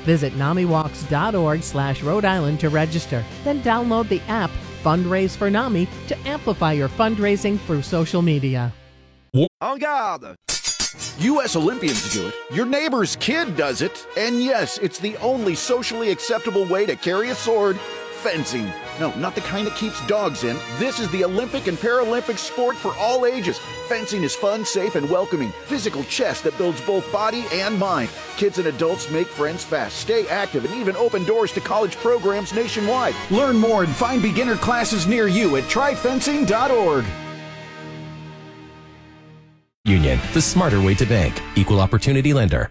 Visit NamiWalks.org/Rhode Island to register. Then download the app Fundraise for NAMI to amplify your fundraising through social media. En garde! U.S. Olympians do it. Your neighbor's kid does it. And yes, it's the only socially acceptable way to carry a sword. Fencing. No, not the kind that keeps dogs in. This is the Olympic and Paralympic sport for all ages. Fencing is fun, safe, and welcoming. Physical chess that builds both body and mind. Kids and adults make friends fast, stay active, and even open doors to college programs nationwide. Learn more and find beginner classes near you at tryfencing.org. Union, the smarter way to bank. Equal opportunity lender.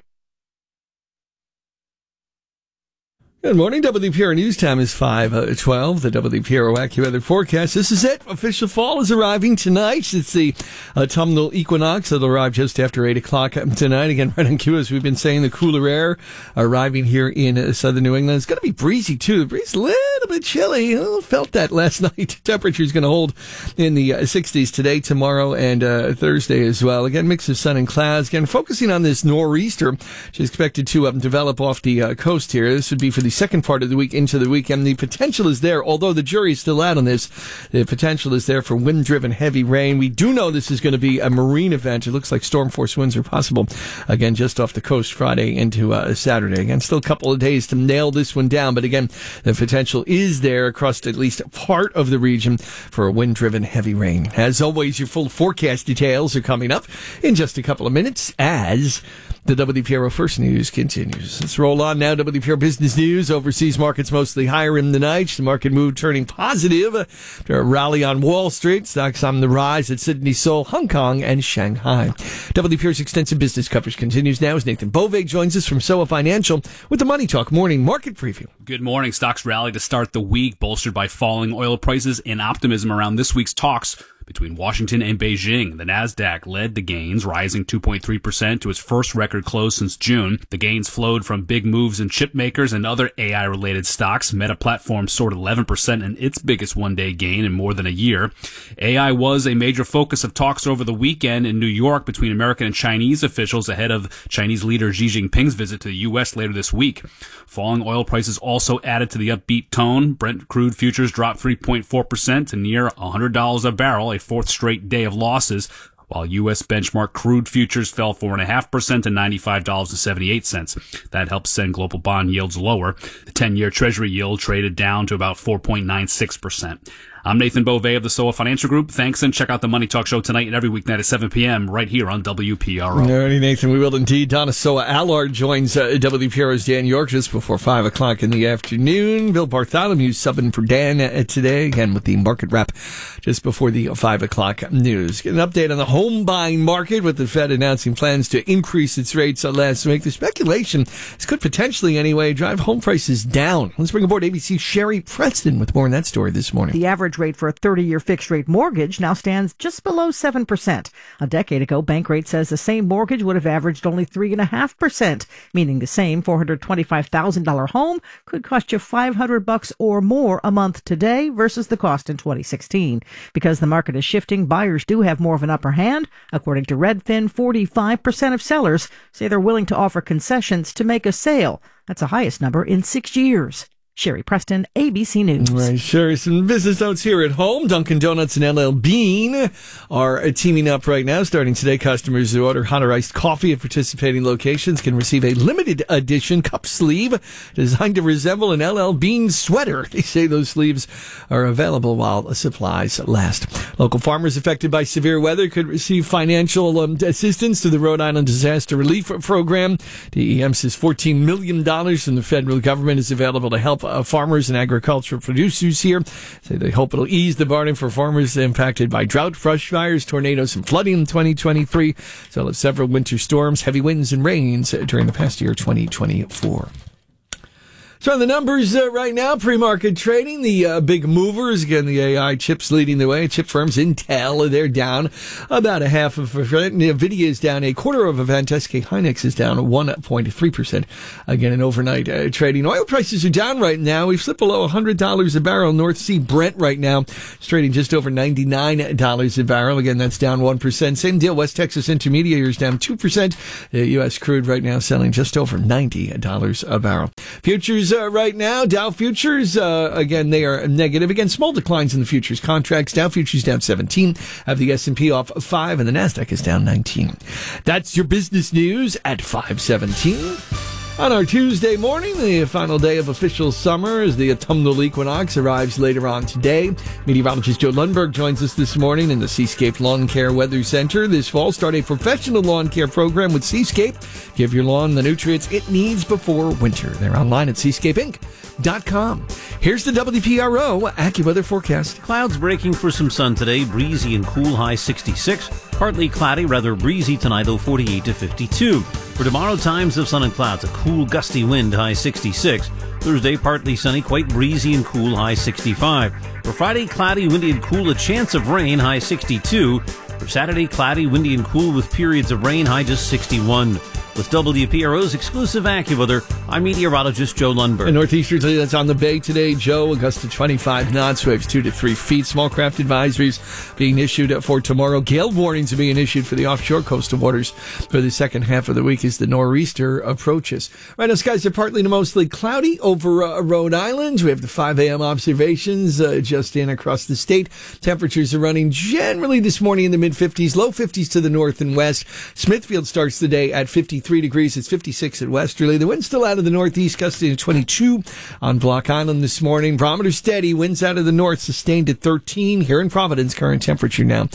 Good morning, WPRO News Time is 5:12. The WPRO AccuWeather forecast. This is it. Official fall is arriving tonight. It's the autumnal equinox. It'll arrive just after 8 o'clock tonight. Again, right on cue, as we've been saying, the cooler air arriving here in southern New England. It's going to be breezy, too. The breeze is a little bit chilly. Felt that last night. Temperature's going to hold in the 60s today, tomorrow, and Thursday as well. Again, mix of sun and clouds. Again, focusing on this nor'easter, which is expected to develop off the coast here. This would be for the second part of the week into the weekend. The potential is there, although the jury is still out on this. The potential is there for wind-driven heavy rain. We do know this is going to be a marine event. It looks like storm force winds are possible, again, just off the coast Friday into Saturday. Again, still a couple of days to nail this one down, but again, the potential is there across at least part of the region for a wind-driven heavy rain. As always, your full forecast details are coming up in just a couple of minutes as the WPRO First News continues. Let's roll on now. WPRO Business News. Overseas markets mostly higher in the night. The market move turning positive after a rally on Wall Street. Stocks on the rise at Sydney, Seoul, Hong Kong, and Shanghai. WPRO's extensive business coverage continues now as Nathan Bove joins us from SOA Financial with the Money Talk Morning Market Preview. Good morning. Stocks rallied to start the week, bolstered by falling oil prices and optimism around this week's talks between Washington and Beijing. The Nasdaq led the gains, rising 2.3% to its first record close since June. The gains flowed from big moves in chip makers and other AI-related stocks. Meta Platforms soared 11% in its biggest one-day gain in more than a year. AI was a major focus of talks over the weekend in New York between American and Chinese officials ahead of Chinese leader Xi Jinping's visit to the U.S. later this week. Falling oil prices also added to the upbeat tone. Brent crude futures dropped 3.4% to near $100 a barrel, a fourth straight day of losses, while U.S. benchmark crude futures fell 4.5% to $95.78. That helped send global bond yields lower. The 10-year Treasury yield traded down to about 4.96%. I'm Nathan Bove of the SOA Financial Group. Thanks, and check out the Money Talk Show tonight and every weeknight at 7 p.m. right here on WPRO. All righty, Nathan, we will indeed. Donna Soa Allard joins WPRO's Dan York just before 5 o'clock in the afternoon. Bill Bartholomew subbing for Dan today, again with the market wrap just before the 5 o'clock news. Get an update on the home buying market with the Fed announcing plans to increase its rates last week. The speculation, this could potentially anyway, drive home prices down. Let's bring aboard ABC's Sherry Preston with more on that story this morning. The average rate for a 30-year fixed-rate mortgage now stands just below 7%. A decade ago, Bankrate says the same mortgage would have averaged only 3.5%, meaning the same $425,000 home could cost you $500 or more a month today versus the cost in 2016. Because the market is shifting, buyers do have more of an upper hand. According to Redfin, 45% of sellers say they're willing to offer concessions to make a sale. That's the highest number in 6 years. Sherry Preston, ABC News. Right, Sherry, some business notes here at home. Dunkin' Donuts and LL Bean are teaming up right now. Starting today, customers who order hot or iced coffee at participating locations can receive a limited edition cup sleeve designed to resemble an LL Bean sweater. They say those sleeves are available while supplies last. Local farmers affected by severe weather could receive financial assistance through the Rhode Island Disaster Relief Program. DEM says $14 million from the federal government is available to help farmers and agricultural producers here. So they hope it'll ease the burden for farmers impacted by drought, brush fires, tornadoes, and flooding in 2023, as well as several winter storms, heavy winds, and rains during the past year, 2024. So the numbers right now, pre-market trading, the big movers, again, the AI chips leading the way. Chip firms, Intel, they're down about 0.5%. NVIDIA is down 0.25%. SK Hynix is down 1.3%. Again, in overnight trading. Oil prices are down right now. We've slipped below $100 a barrel. North Sea Brent right now is trading just over $99 a barrel. Again, that's down 1%. Same deal. West Texas Intermediate is down 2%. The U.S. crude right now selling just over $90 a barrel. Futures right now, Dow futures, again, they are negative. Again, small declines in the futures contracts. Dow futures down 17, have the S&P off 5, and the NASDAQ is down 19. That's your business news at 5:17. On our Tuesday morning, the final day of official summer as the autumnal equinox arrives later on today. Meteorologist Joe Lundberg joins us this morning in the Seascape Lawn Care Weather Center. This fall, start a professional lawn care program with Seascape. Give your lawn the nutrients it needs before winter. They're online at seascapeinc.com. Here's the WPRO AccuWeather forecast. Clouds breaking for some sun today, breezy and cool, high 66. Partly cloudy, rather breezy tonight, though 48 to 52. For tomorrow, times of sun and clouds, a cool gusty wind, high 66. Thursday, partly sunny, quite breezy and cool, high 65. For Friday, cloudy, windy and cool, a chance of rain, high 62. For Saturday, cloudy, windy and cool with periods of rain, high just 61. With WPRO's exclusive AccuWeather, I'm meteorologist Joe Lundberg. And northeasterly, that's on the bay today. Joe, a gust of 25 knots, waves 2 to 3 feet. Small craft advisories being issued for tomorrow. Gale warnings are being issued for the offshore coastal waters for the second half of the week as the nor'easter approaches. Right now, skies are partly to mostly cloudy over Rhode Island. We have the 5 a.m. observations just in across the state. Temperatures are running generally this morning in the mid-50s, low 50s to the north and west. Smithfield starts the day at 53 degrees. It's 56 at Westerly. The wind's still out of the northeast, gusting to 22 on Block Island this morning. Barometer steady. Winds out of the north, sustained at 13. Here in Providence, current temperature now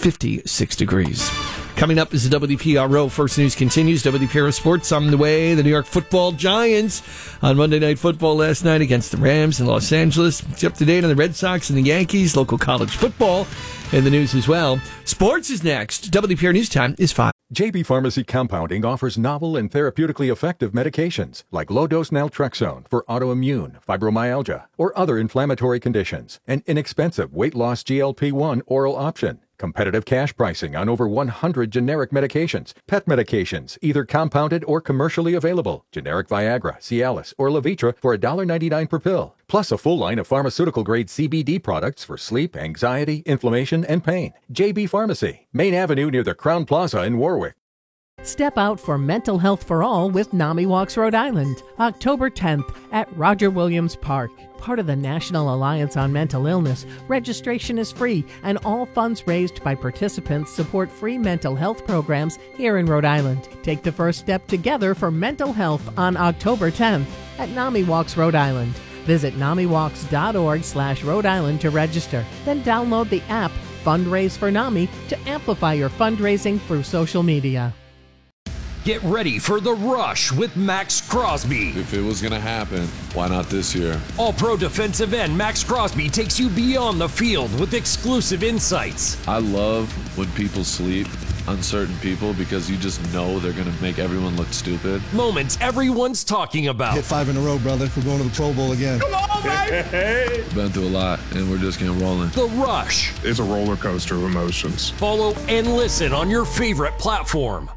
56 degrees. Coming up is the WPRO First News continues. WPRO Sports on the way. The New York Football Giants on Monday Night Football last night against the Rams in Los Angeles. It's up to date on the Red Sox and the Yankees. Local college football in the news as well. Sports is next. WPRO News Time is 5. JB Pharmacy Compounding offers novel and therapeutically effective medications like low-dose naltrexone for autoimmune, fibromyalgia, or other inflammatory conditions, and inexpensive weight-loss GLP-1 oral option. Competitive cash pricing on over 100 generic medications, pet medications, either compounded or commercially available, generic Viagra, Cialis, or Levitra for $1.99 per pill, plus a full line of pharmaceutical-grade CBD products for sleep, anxiety, inflammation, and pain. JB Pharmacy, Main Avenue near the Crown Plaza in Warwick. Step out for Mental Health for All with NAMI Walks Rhode Island, October 10th at Roger Williams Park. Part of the National Alliance on Mental Illness, registration is free, and all funds raised by participants support free mental health programs here in Rhode Island. Take the first step together for mental health on October 10th at NAMI Walks Rhode Island. Visit NAMIWalks.org/Rhode Island to register. Then download the app Fundraise for NAMI to amplify your fundraising through social media. Get ready for The Rush with Max Crosby. If it was going to happen, why not this year? All-pro defensive end Max Crosby takes you beyond the field with exclusive insights. I love when people sleep, uncertain people, because you just know they're going to make everyone look stupid. Moments everyone's talking about. Hit 5 in a row, brother. We're going to the Pro Bowl again. Come on, baby! Been through a lot, and we're just getting rolling. The Rush. It's a roller coaster of emotions. Follow and listen on your favorite platform.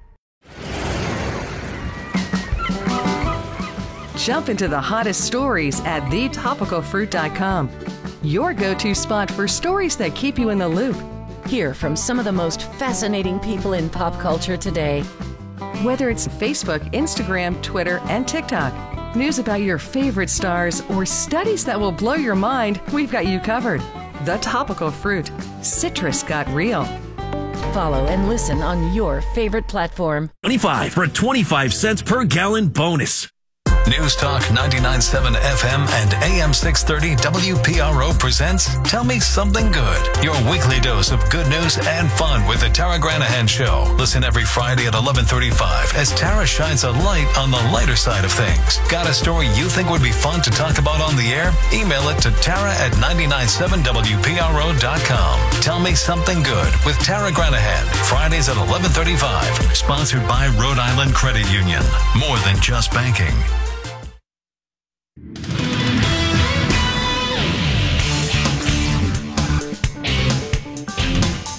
Jump into the hottest stories at thetopicalfruit.com. Your go-to spot for stories that keep you in the loop. Hear from some of the most fascinating people in pop culture today. Whether it's Facebook, Instagram, Twitter, and TikTok, news about your favorite stars, or studies that will blow your mind, we've got you covered. The Topical Fruit. Citrus got real. Follow and listen on your favorite platform. 25 for a 25 cents per gallon bonus. News Talk 99.7 FM and AM 630 WPRO presents Tell Me Something Good, your weekly dose of good news and fun with the Tara Granahan Show. Listen every Friday at 11:35 as Tara shines a light on the lighter side of things. Got a story you think would be fun to talk about on the air? Email it to Tara at 997WPRO.com. Tell Me Something Good with Tara Granahan, Fridays at 11:35. Sponsored by Rhode Island Credit Union. More than just banking.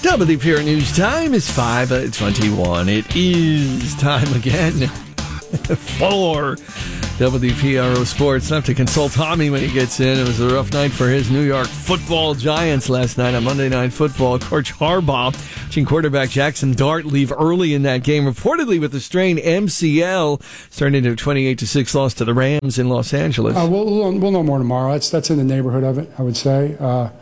WPR News Time is 5:21. It is time again for WPRO Sports. I have to consult Tommy when he gets in. It was a rough night for his New York Football Giants last night on Monday Night Football. Coach Harbaugh, watching quarterback Jackson Dart leave early in that game, reportedly with a strained MCL, starting into a 28-6 loss to the Rams in Los Angeles. We'll know more tomorrow. That's in the neighborhood of it, I would say.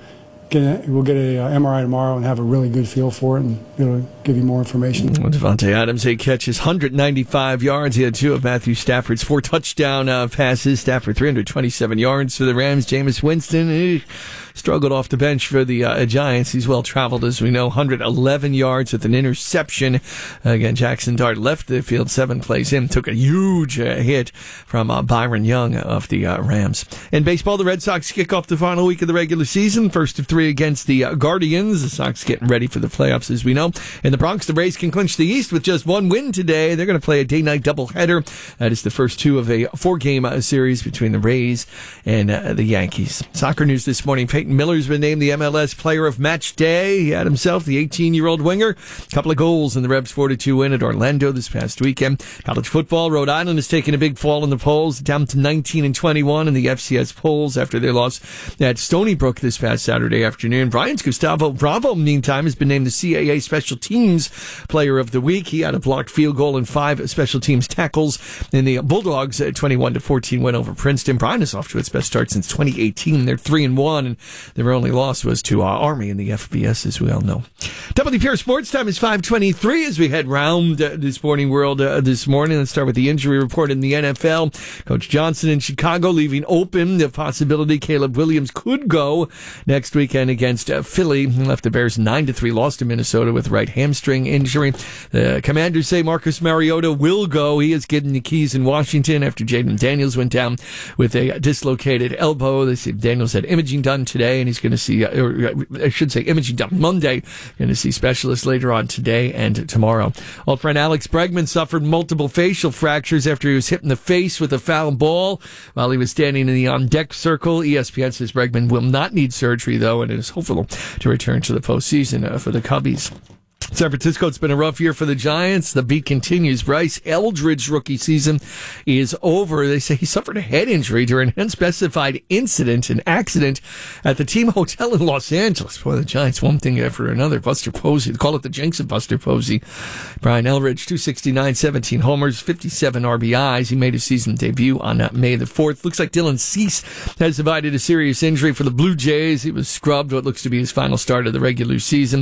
We'll get a MRI tomorrow and have a really good feel for it and be able to give you more information. Devontae Adams, 8 catches, 195 yards. He had 2 of Matthew Stafford's 4 touchdown passes. Stafford, 327 yards for the Rams. Jameis Winston struggled off the bench for the Giants. He's well-traveled, as we know, 111 yards with an interception. Again, Jackson Dart left the field 7 plays in, took a huge hit from Byron Young of the Rams. In baseball, the Red Sox kick off the final week of the regular season, first of 3 against the Guardians. The Sox getting ready for the playoffs, as we know. In the Bronx, the Rays can clinch the East with just 1 win today. They're going to play a day-night doubleheader. That is the first 2 of a 4-game series between the Rays and the Yankees. Soccer news this morning. Peyton Miller's been named the MLS Player of Match Day. He had himself, the 18-year-old winger, a couple of goals in the Rebs' 4-2 win at Orlando this past weekend. College football, Rhode Island has taken a big fall in the polls, down to 19-21 in the FCS polls after their loss at Stony Brook this past Saturday afternoon. Bryant's Gustavo Bravo, meantime, has been named the CAA Special Teams Player of the Week. He had a blocked field goal and 5 special teams tackles in the Bulldogs' 21-14 win over Princeton. Bryant is off to its best start since 2018. They're 3-1, and their only loss was to Army in the FBS, as we all know. WPR Sports Time is 5:23 as we head round the sporting world this morning. Let's start with the injury report in the NFL. Coach Johnson in Chicago leaving open the possibility Caleb Williams could go next weekend against Philly. He left the Bears 9-3 loss to Minnesota with right hamstring injury. The Commanders say Marcus Mariota will go. He is getting the keys in Washington after Jaden Daniels went down with a dislocated elbow. They say Daniels had imaging done today, and he's going to see, or I should say imaging done Monday. Going to see specialists later on today and tomorrow. Old friend Alex Bregman suffered multiple facial fractures after he was hit in the face with a foul ball while he was standing in the on-deck circle. ESPN says Bregman will not need surgery, though, and is hopeful to return to the postseason for the Cubbies. San Francisco, it's been a rough year for the Giants. The beat continues. Bryce Eldridge's rookie season is over. They say he suffered a head injury during an unspecified incident, an accident at the team hotel in Los Angeles. Boy, the Giants, one thing after another. Buster Posey, they call it the jinx of Buster Posey. Brian Eldridge, 269, 17 homers, 57 RBIs. He made his season debut on May the 4th. Looks like Dylan Cease has divided a serious injury for the Blue Jays. He was scrubbed what looks to be his final start of the regular season.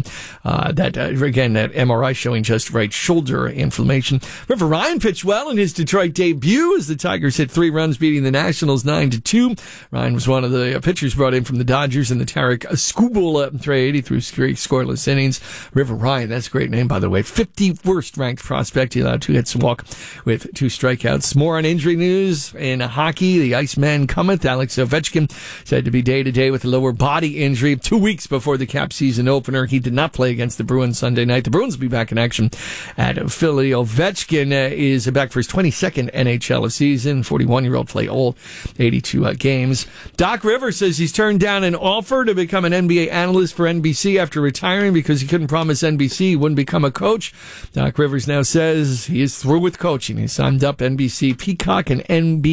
Again, that MRI showing just right shoulder inflammation. River Ryan pitched well in his Detroit debut as the Tigers hit 3 runs, beating the Nationals 9-2. Ryan was one of the pitchers brought in from the Dodgers in the Tarek Skubal trade. He threw 3 scoreless innings. River Ryan, that's a great name, by the way. 51st ranked prospect. He allowed 2 hits to walk with 2 strikeouts. More on injury news in hockey. The Iceman cometh. Alex Ovechkin said to be day-to-day with a lower body injury 2 weeks before the Cap season opener. He did not play against the Bruins Sunday night. The Bruins will be back in action at Philly. Ovechkin is back for his 22nd NHL season. 41-year-old play all 82 games. Doc Rivers says he's turned down an offer to become an NBA analyst for NBC after retiring because he couldn't promise NBC he wouldn't become a coach. Doc Rivers now says he is through with coaching. He signed up NBC Peacock and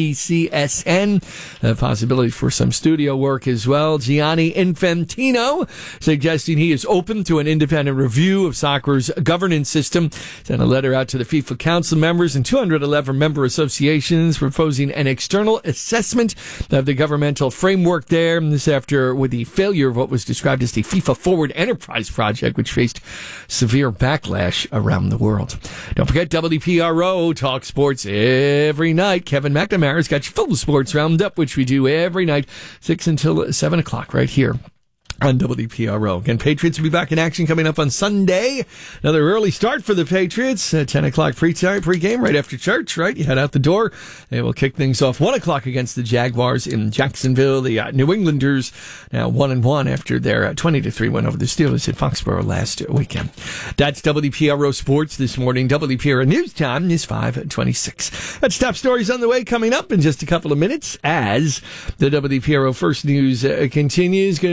NBCSN. The possibility for some studio work as well. Gianni Infantino suggesting he is open to an independent review of soccer's governance system. Sent a letter out to the FIFA Council members and 211 member associations proposing an external assessment of the governmental framework there. This after with the failure of what was described as the FIFA Forward Enterprise Project, which faced severe backlash around the world. Don't forget WPRO Talk Sports every night. Kevin McNamara's got your full sports roundup, which we do every night, 6 until 7 o'clock right here on WPRO. Again, Patriots will be back in action coming up on Sunday. Another early start for the Patriots. 10 o'clock pregame right after church, right? You head out the door. They will kick things off 1 o'clock against the Jaguars in Jacksonville. The New Englanders now 1-1 after their 20-3 win over the Steelers at Foxborough last weekend. That's WPRO Sports this morning. WPRO News Time is 5:26. That's top stories on the way coming up in just a couple of minutes as the WPRO First News continues. Going to get the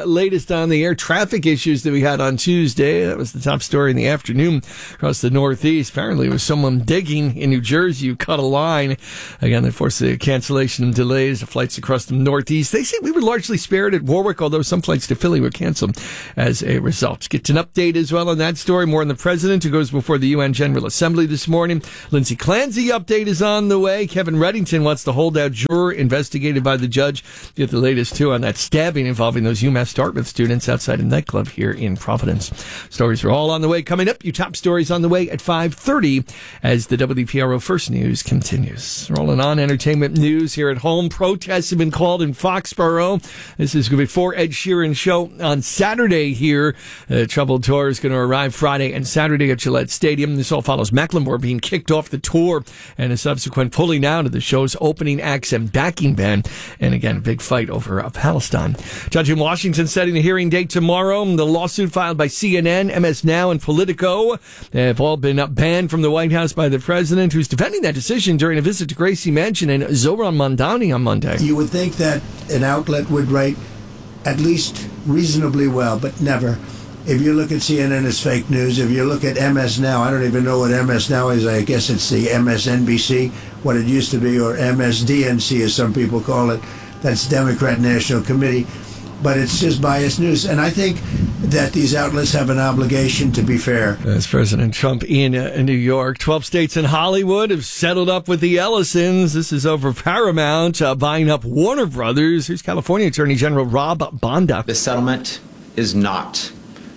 latest on the air traffic issues that we had on Tuesday. That was the top story in the afternoon across the Northeast. Apparently, it was someone digging in New Jersey who cut a line. Again, that forced the cancellation and delays of flights across the Northeast. They say we were largely spared at Warwick, although some flights to Philly were canceled as a result. Get an update as well on that story. More on the president who goes before the UN General Assembly this morning. Lindsay Clancy update is on the way. Kevin Reddington wants the holdout juror investigated by the judge. Get the latest, too, on that stabbing involving those UMass Dartmouth students outside a nightclub here in Providence. Stories are all on the way. Coming up, your top stories on the way at 5:30 as the WPRO First News continues. Rolling on entertainment news here at home. Protests have been called in Foxborough. This is going to be for Ed Sheeran show on Saturday here. The Troubled Tour is going to arrive Friday and Saturday at Gillette Stadium. This all follows Macklemore being kicked off the tour and a subsequent pulling out of the show's opening acts and backing band. And again, a big fight over Palestine. Judge in Washington setting a hearing date tomorrow. The lawsuit filed by CNN, MS Now, and Politico have all been banned from the White House by the president, who's defending that decision during a visit to Gracie Mansion and Zohran Mamdani on Monday. You would think that an outlet would write at least reasonably well, but never. If you look at CNN, it's fake news. If you look at MS Now, I don't even know what MS Now is. I guess it's the MSNBC, what it used to be, or MSDNC, as some people call it. That's Democrat National Committee. But it's just biased news. And I think that these outlets have an obligation to be fair. That's President Trump in New York. 12 states and Hollywood have settled up with the Ellisons. This is over Paramount buying up Warner Brothers. Here's California Attorney General Rob Bonda. The settlement is not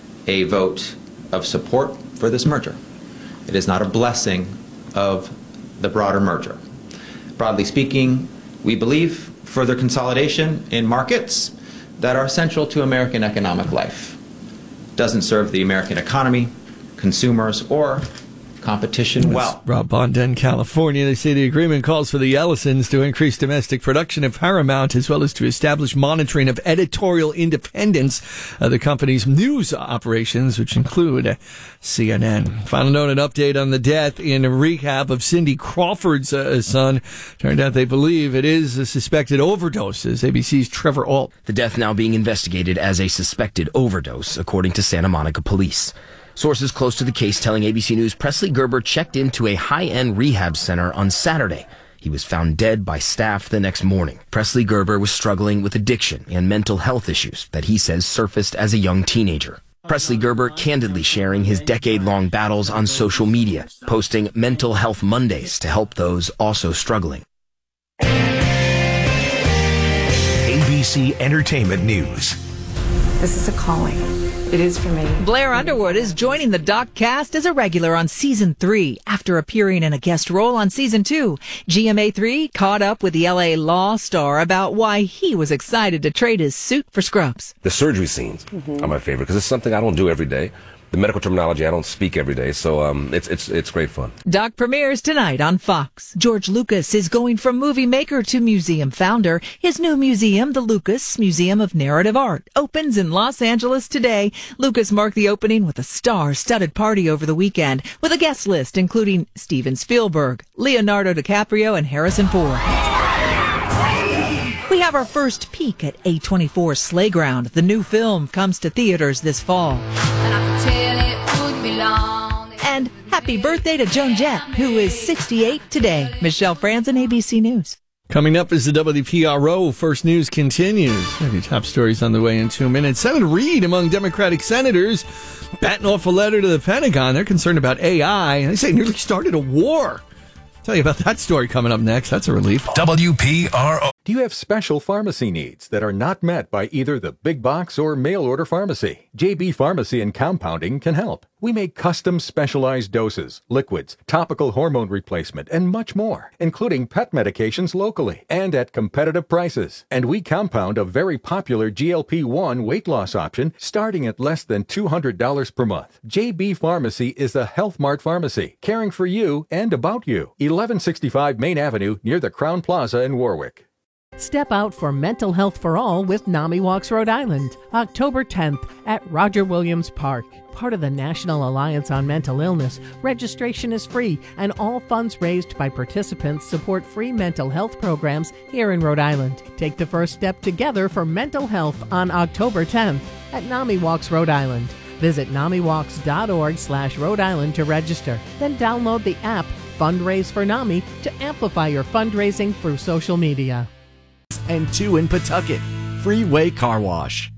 a vote of support for this merger. It is not a blessing of the broader merger. Broadly speaking, we believe further consolidation in markets that are central to American economic life doesn't serve the American economy, consumers, or competition well. Rob Bonda in California. They say the agreement calls for the Ellisons to increase domestic production at Paramount as well as to establish monitoring of editorial independence of the company's news operations, which include CNN. Final note, an update on the death in rehab of Cindy Crawford's son. Turned out they believe it is a suspected overdose, as ABC's Trevor Ault. The death now being investigated as a suspected overdose, according to Santa Monica police. Sources close to the case telling ABC News Presley Gerber checked into a high-end rehab center on Saturday. He was found dead by staff the next morning. Presley Gerber was struggling with addiction and mental health issues that he says surfaced as a young teenager. Presley Gerber candidly sharing his decade-long battles on social media, posting Mental Health Mondays to help those also struggling. ABC Entertainment News. This is a calling. It is for me. Blair Underwood is joining the Doc cast as a regular on Season 3 after appearing in a guest role on Season 2. GMA3 caught up with the LA law star about why he was excited to trade his suit for Scrubs. The surgery scenes are my favorite because it's something I don't do every day. The medical terminology I don't speak every day, so it's great fun. Doc premieres tonight on Fox. George Lucas is going from movie maker to museum founder. His new museum, the Lucas Museum of Narrative Art, opens in Los Angeles today. Lucas marked the opening with a star-studded party over the weekend, with a guest list including Steven Spielberg, Leonardo DiCaprio, and Harrison Ford. We have our first peek at A24's Slayground. The new film comes to theaters this fall. And happy birthday to Joan Jett, who is 68 today. Michelle Franzen, ABC News. Coming up as the WPRO First News continues. Maybe top stories on the way in 2 minutes. Senator Reid among Democratic senators batting off a letter to the Pentagon. They're concerned about AI. They say nearly started a war. Tell you about that story coming up next. That's a relief. WPRO. Do you have special pharmacy needs that are not met by either the big box or mail order pharmacy? JB Pharmacy and Compounding can help. We make custom specialized doses, liquids, topical hormone replacement, and much more, including pet medications locally and at competitive prices. And we compound a very popular GLP-1 weight loss option starting at less than $200 per month. JB Pharmacy is a Health Mart pharmacy, caring for you and about you. 1165 Main Avenue near the Crown Plaza in Warwick. Step out for mental health for all with NAMI Walks Rhode Island, October 10th at Roger Williams Park. Part of the National Alliance on Mental Illness, registration is free, and all funds raised by participants support free mental health programs here in Rhode Island. Take the first step together for mental health on October 10th at NAMI Walks Rhode Island. Visit NAMIWalks.org/Rhode Island to register. Then download the app Fundraise for NAMI to amplify your fundraising through social media. And 2 in Pawtucket. Freeway Car Wash.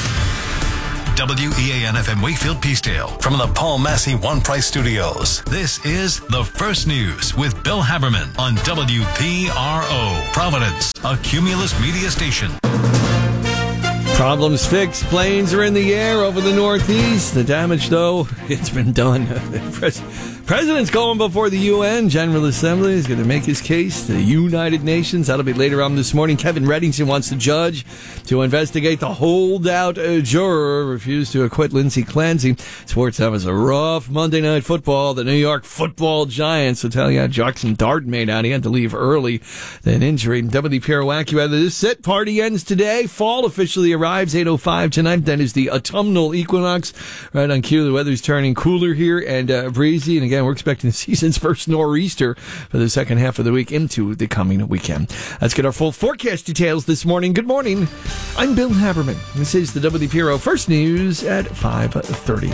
WEAN-FM Wakefield Peacedale from the Paul Massey One Price Studios. This is The First News with Bill Haberman on WPRO, Providence, a Cumulus media station. Problems fixed. Planes are in the air over the Northeast. The damage, though, it's been done. President's going before the UN General Assembly. He's going to make his case to the United Nations. That'll be later on this morning. Kevin Reddington wants the judge to investigate the holdout juror refused to acquit Lindsey Clancy. Sports time is a rough Monday Night Football. The New York Football Giants will tell you how Jackson Dart made out. He had to leave early. Then injury. WPRO AccuWeather. This set party ends today. Fall officially arrives 8:05 tonight. Then is the autumnal equinox. Right on cue. The weather's turning cooler here and breezy. And again, we're expecting the season's first nor'easter for the second half of the week into the coming weekend. Let's get our full forecast details this morning. Good morning. I'm Bill Haberman. This is the WPRO First News at 5:30.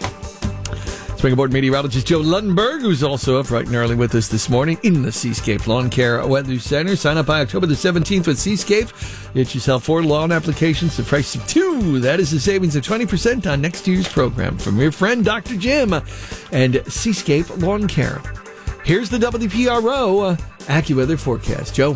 Springboard meteorologist Joe Lundberg, who's also up bright and early with us this morning in the Seascape Lawn Care Weather Center. Sign up by October the 17th with Seascape. Get yourself 4 lawn applications, the price of 2. That is a savings of 20% on next year's program from your friend Dr. Jim and Seascape Lawn Care. Here's the WPRO AccuWeather forecast. Joe.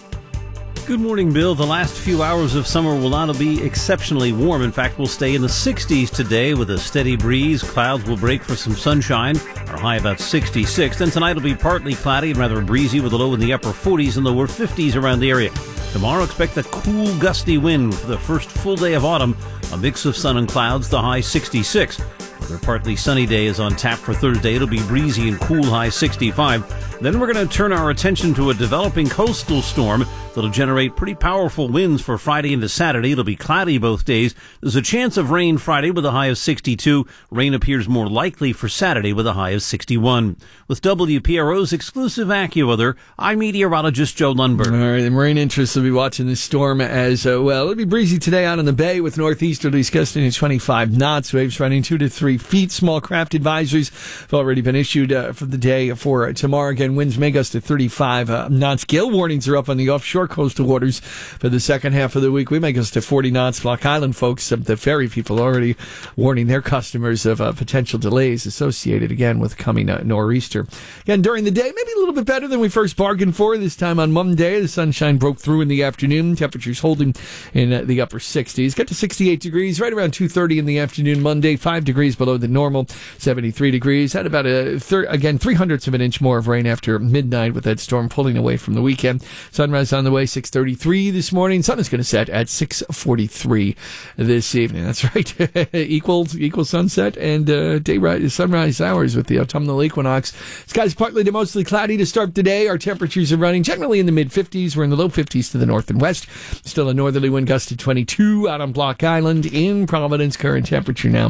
Good morning, Bill. The last few hours of summer will not be exceptionally warm. In fact, we'll stay in the 60s today with a steady breeze. Clouds will break for some sunshine. Our high about 66. Then tonight will be partly cloudy and rather breezy with a low in the upper 40s and lower 50s around the area. Tomorrow, expect a cool, gusty wind for the first full day of autumn. A mix of sun and clouds, the high 66. Another partly sunny day is on tap for Thursday. It'll be breezy and cool, high 65. Then we're going to turn our attention to a developing coastal storm that'll generate pretty powerful winds for Friday into Saturday. It'll be cloudy both days. There's a chance of rain Friday with a high of 62. Rain appears more likely for Saturday with a high of 61. With WPRO's exclusive AccuWeather, I'm meteorologist Joe Lundberg. All right, the marine interests will be watching this storm as well. It'll be breezy today out on the bay with northeasterlies gusting at 25 knots. Waves running 2 to 3 feet. Small craft advisories have already been issued for the day for tomorrow. Again, winds may gust to 35 knots. Gale warnings are up on the offshore coastal waters for the second half of the week. We may gust to 40 knots. Block Island folks, the ferry people already warning their customers of potential delays associated again with coming nor'easter. Again, during the day, maybe a little bit better than we first bargained for. This time on Monday, the sunshine broke through in the afternoon. Temperatures holding in the upper 60s. Got to 68 degrees right around 2:30 in the afternoon Monday. 5 degrees below the normal. 73 degrees. Had about again 0.03 of an inch more of rain after midnight with that storm pulling away from the weekend. Sunrise on the way, 6:33 this morning. Sun is going to set at 6:43 this evening. That's right. equal sunset and sunrise hours with the autumnal equinox. Skies partly to mostly cloudy to start today. Our temperatures are running generally in the mid-50s. We're in the low 50s to the north and west. Still a northerly wind gust to 22 out on Block Island. In Providence, current temperature now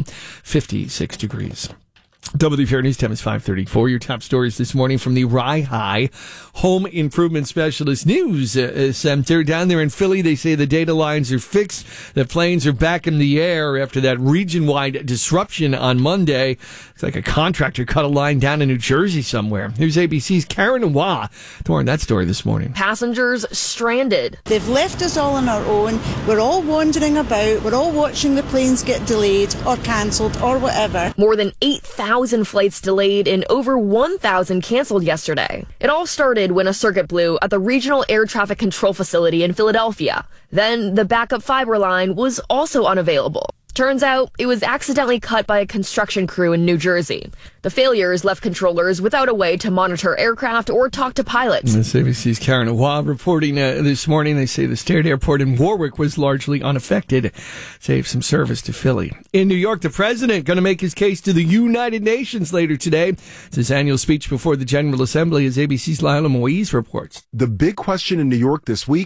56 degrees. WPR News Time is 5:34. Your top stories this morning from the Rye High Home Improvement Specialist News Center. Down there in Philly, they say the data lines are fixed. The planes are back in the air after that region-wide disruption on Monday. It's like a contractor cut a line down in New Jersey somewhere. Here's ABC's Karen Waugh to warn that story this morning. Passengers stranded. They've left us all on our own. We're all wandering about. We're all watching the planes get delayed or cancelled or whatever. More than 8,000 flights delayed and over 1,000 canceled yesterday. It all started when a circuit blew at the Regional Air Traffic Control Facility in Philadelphia. Then the backup fiber line was also unavailable. Turns out it was accidentally cut by a construction crew in New Jersey. The failures left controllers without a way to monitor aircraft or talk to pilots. This ABC's Karen Waugh reporting this morning. They say the State Airport in Warwick was largely unaffected. Saved some service to Philly. In New York, the president going to make his case to the United Nations later today. It's his annual speech before the General Assembly, as ABC's Lila Moise reports. The big question in New York this week,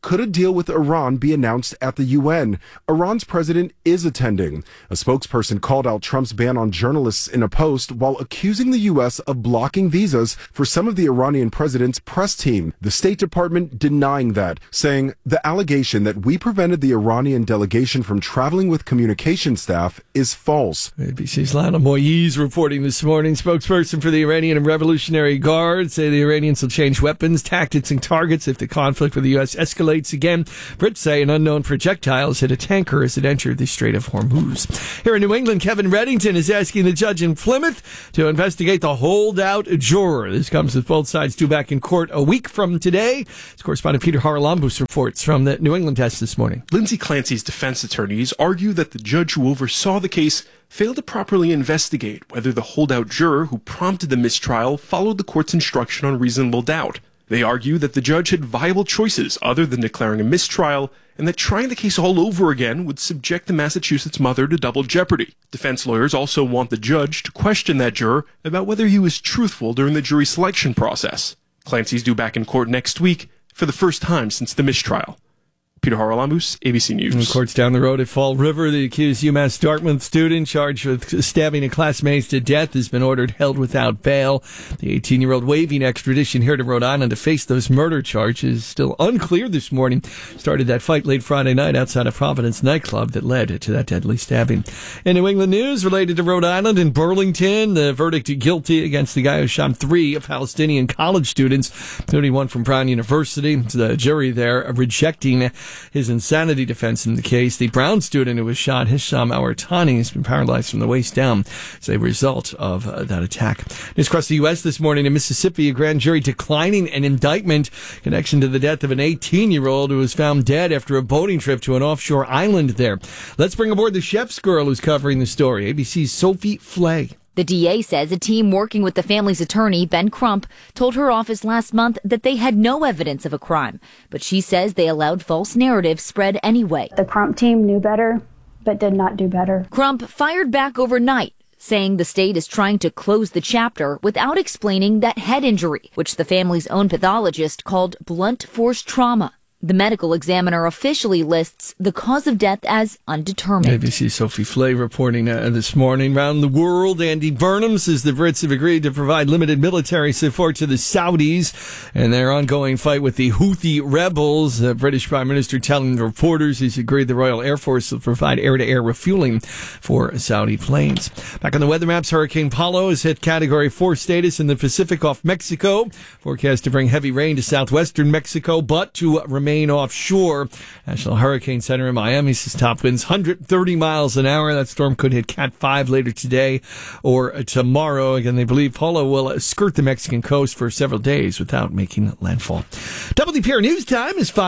could a deal with Iran be announced at the UN? Iran's president is attending. A spokesperson called out Trump's ban on journalists in a post while accusing the U.S. of blocking visas for some of the Iranian president's press team. The State Department denying that, saying the allegation that we prevented the Iranian delegation from traveling with communication staff is false. ABC's Lana Moyes reporting this morning. Spokesperson for the Iranian Revolutionary Guard say the Iranians will change weapons, tactics, and targets if the conflict with the U.S. escalates again. Brits say an unknown projectiles hit a tanker as it entered the Strait of Hormuz. Here in New England, Kevin Reddington is asking the judge in Plymouth to investigate the holdout juror. This comes with both sides due back in court a week from today. As correspondent Peter Haralambous reports from the New England desk this morning. Lindsay Clancy's defense attorneys argue that the judge who oversaw the case failed to properly investigate whether the holdout juror who prompted the mistrial followed the court's instruction on reasonable doubt. They argue that the judge had viable choices other than declaring a mistrial, and that trying the case all over again would subject the Massachusetts mother to double jeopardy. Defense lawyers also want the judge to question that juror about whether he was truthful during the jury selection process. Clancy's due back in court next week for the first time since the mistrial. Peter Haralambous, ABC News. In courts down the road at Fall River, the accused UMass Dartmouth student charged with stabbing a classmate to death has been ordered held without bail. The 18-year-old waiving extradition here to Rhode Island to face those murder charges. Still unclear this morning. Started that fight late Friday night outside a Providence nightclub that led to that deadly stabbing. In New England news related to Rhode Island and Burlington, the verdict guilty against the guy who shot 3 Palestinian college students, including one from Brown University. The jury there rejecting his insanity defense in the case. The Brown student who was shot, Hisham Awartani, has been paralyzed from the waist down as a result of that attack. News across the U.S. this morning in Mississippi, a grand jury declining an indictment in connection to the death of an 18-year-old who was found dead after a boating trip to an offshore island there. Let's bring aboard the chef's girl who's covering the story, ABC's Sophie Flay. The DA says a team working with the family's attorney, Ben Crump, told her office last month that they had no evidence of a crime. But she says they allowed false narratives spread anyway. The Crump team knew better, but did not do better. Crump fired back overnight, saying the state is trying to close the chapter without explaining that head injury, which the family's own pathologist called blunt force trauma. The medical examiner officially lists the cause of death as undetermined. ABC Sophie Flay reporting this morning. Around the world, Andy Burnham says the Brits have agreed to provide limited military support to the Saudis in their ongoing fight with the Houthi rebels. The British Prime Minister telling the reporters he's agreed the Royal Air Force will provide air-to-air refueling for Saudi planes. Back on the weather maps, Hurricane Paulo has hit Category 4 status in the Pacific off Mexico. Forecast to bring heavy rain to southwestern Mexico, but to remain offshore. National Hurricane Center in Miami says top winds 130 miles an hour. That storm could hit Cat 5 later today or tomorrow. Again, they believe Paulo will skirt the Mexican coast for several days without making landfall. WPR News Time is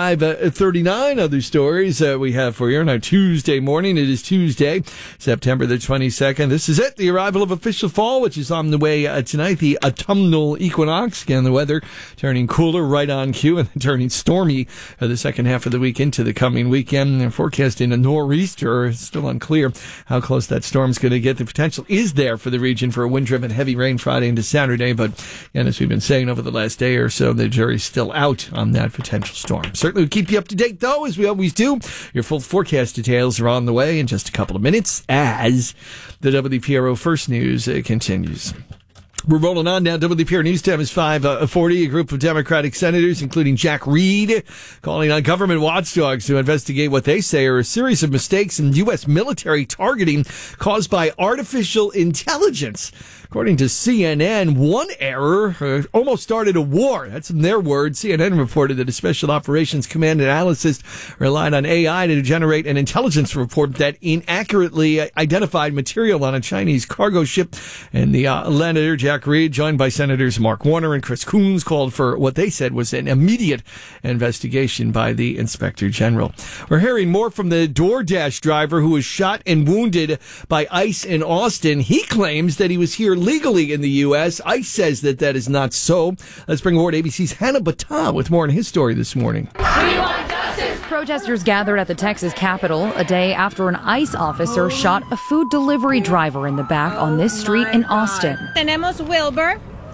5:39. Other stories we have for you on our Tuesday morning. It is Tuesday, September the 22nd. This is it, the arrival of official fall, which is on the way tonight, the autumnal equinox. Again, the weather turning cooler right on cue and turning stormy the second half of the week into the coming weekend. They're forecasting a nor'easter. It's still unclear how close that storm's going to get. The potential is there for the region for a wind-driven heavy rain Friday into Saturday, but again, as we've been saying over the last day or so, the jury's still out on that potential storm. Certainly we'll keep you up to date, though, as we always do. Your full forecast details are on the way in just a couple of minutes as the WPRO First News continues. We're rolling on now. WPR News Time is 5:40. A group of Democratic senators, including Jack Reed, calling on government watchdogs to investigate what they say are a series of mistakes in U.S. military targeting caused by artificial intelligence. According to CNN, one error almost started a war. That's in their words. CNN reported that a Special Operations Command analyst relied on AI to generate an intelligence report that inaccurately identified material on a Chinese cargo ship. And the senator, Jack Reed, joined by Senators Mark Warner and Chris Coons, called for what they said was an immediate investigation by the Inspector General. We're hearing more from the DoorDash driver who was shot and wounded by ICE in Austin. He claims that he was here legally in the U.S. ICE says that that is not so. Let's bring aboard ABC's Hannah Battah with more on his story this morning. We want justice. Protesters gathered at the Texas Capitol a day after an ICE officer shot a food delivery driver in the back on this street in Austin. Tenemos Wilbur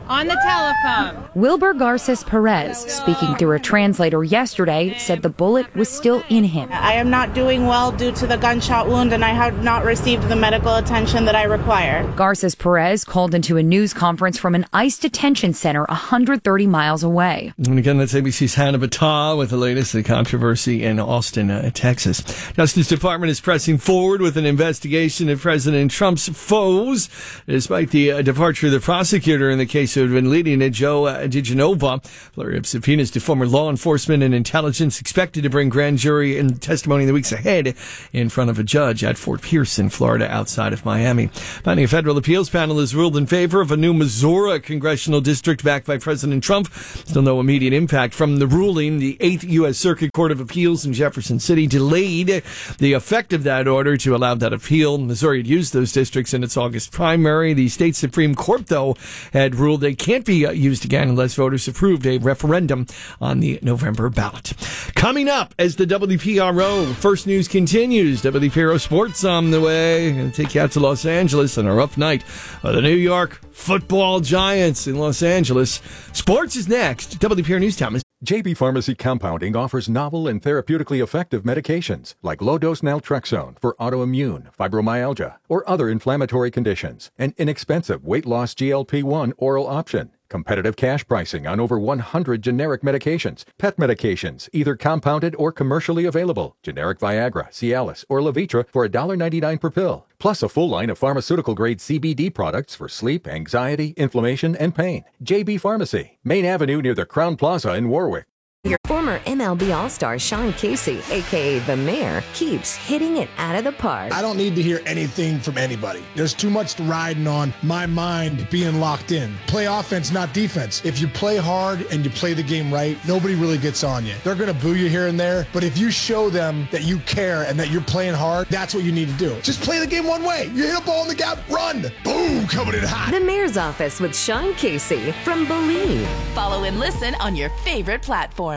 On the telephone. Wilber Garces Perez, speaking through a translator yesterday, said the bullet was still in him. I am not doing well due to the gunshot wound, and I have not received the medical attention that I require. Garces Perez called into a news conference from an ICE detention center 130 miles away. And again, that's ABC's Hannah Battah with the latest controversy in Austin, Texas. Justice Department is pressing forward with an investigation of President Trump's foes, despite the departure of the prosecutor in the case who had been leading it, Joe DiGenova. Flurry of subpoenas to former law enforcement and intelligence expected to bring grand jury and testimony in the weeks ahead in front of a judge at Fort Pierce in Florida outside of Miami. Finally, a federal appeals panel has ruled in favor of a new Missouri congressional district backed by President Trump. Still no immediate impact from the ruling. The 8th U.S. Circuit Court of Appeals in Jefferson City delayed the effect of that order to allow that appeal. Missouri had used those districts in its August primary. The state Supreme Court, though, had ruled they can't be used again unless voters approved a referendum on the November ballot. Coming up as the WPRO First News continues, WPRO Sports on the way. Going to take you out to Los Angeles on a rough night of the New York Football Giants in Los Angeles. Sports is next. WPRO News Time. JB Pharmacy Compounding offers novel and therapeutically effective medications like low-dose naltrexone for autoimmune, fibromyalgia, or other inflammatory conditions. An inexpensive weight loss GLP-1 oral option. Competitive cash pricing on over 100 generic medications. Pet medications, either compounded or commercially available. Generic Viagra, Cialis, or Levitra for $1.99 per pill. Plus a full line of pharmaceutical-grade CBD products for sleep, anxiety, inflammation, and pain. JB Pharmacy, Main Avenue near the Crown Plaza in Warwick. Your former MLB All-Star Sean Casey, a.k.a. The Mayor, keeps hitting it out of the park. I don't need to hear anything from anybody. There's too much riding on my mind being locked in. Play offense, not defense. If you play hard and you play the game right, nobody really gets on you. They're going to boo you here and there, but if you show them that you care and that you're playing hard, that's what you need to do. Just play the game one way. You hit a ball in the gap, run. Boom, coming in hot. The Mayor's Office with Sean Casey from Believe. Follow and listen on your favorite platform.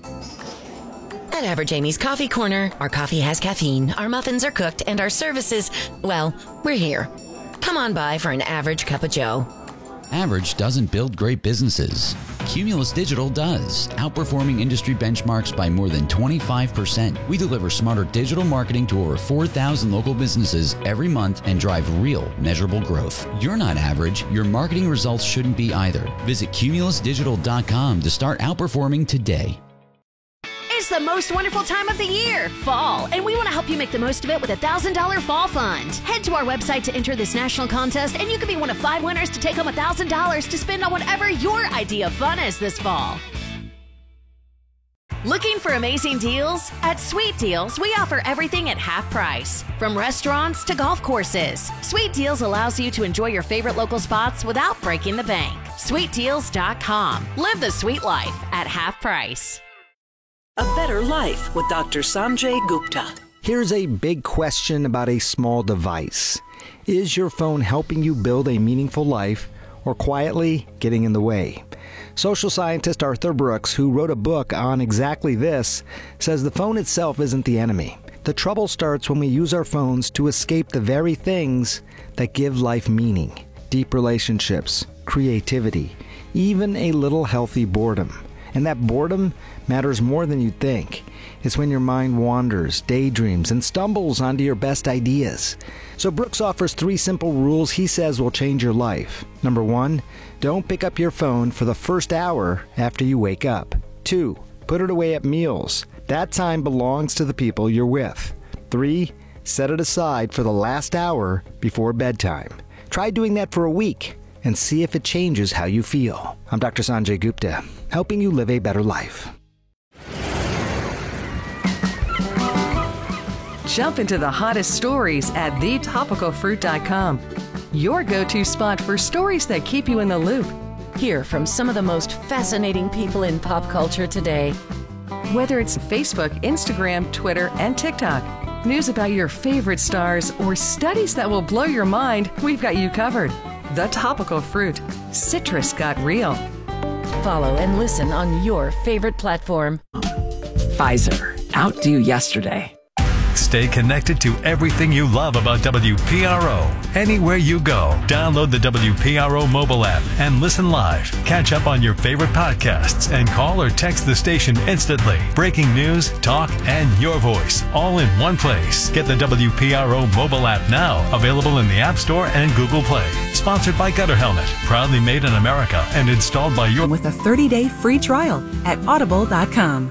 At Average Amy's Coffee Corner, our coffee has caffeine, our muffins are cooked, and our services, well, we're here. Come on by for an average cup of joe. Average doesn't build great businesses. Cumulus Digital does, outperforming industry benchmarks by more than 25%. We deliver smarter digital marketing to over 4,000 local businesses every month and drive real, measurable growth. You're not average. Your marketing results shouldn't be either. Visit cumulusdigital.com to start outperforming today. It's the most wonderful time of the year, fall, and we want to help you make the most of it with a $1,000 fall fund. Head to our website to enter this national contest, and you could be one of 5 winners to take home $1,000 to spend on whatever your idea of fun is this fall. Looking for amazing deals? At Sweet Deals, we offer everything at half price. From restaurants to golf courses, Sweet Deals allows you to enjoy your favorite local spots without breaking the bank. SweetDeals.com. Live the sweet life at half price. A Better Life with Dr. Sanjay Gupta. Here's a big question about a small device. Is your phone helping you build a meaningful life or quietly getting in the way? Social scientist Arthur Brooks, who wrote a book on exactly this, says the phone itself isn't the enemy. The trouble starts when we use our phones to escape the very things that give life meaning. Deep relationships, creativity, even a little healthy boredom. And that boredom matters more than you think. It's when your mind wanders, daydreams, and stumbles onto your best ideas. So Brooks offers 3 simple rules he says will change your life. Number 1, don't pick up your phone for the first hour after you wake up. 2, put it away at meals. That time belongs to the people you're with. 3, set it aside for the last hour before bedtime. Try doing that for a week and see if it changes how you feel. I'm Dr. Sanjay Gupta, helping you live a better life. Jump into the hottest stories at thetopicalfruit.com. Your go-to spot for stories that keep you in the loop. Hear from some of the most fascinating people in pop culture today. Whether it's Facebook, Instagram, Twitter, and TikTok, news about your favorite stars, or studies that will blow your mind, we've got you covered. The Topical Fruit. Citrus got real. Follow and listen on your favorite platform. Pfizer, out due yesterday. Stay connected to everything you love about WPRO. Anywhere you go, download the WPRO mobile app and listen live. Catch up on your favorite podcasts and call or text the station instantly. Breaking news, talk, and your voice all in one place. Get the WPRO mobile app now, available in the App Store and Google Play. Sponsored by Gutter Helmet, proudly made in America and installed by your... With a 30-day free trial at audible.com.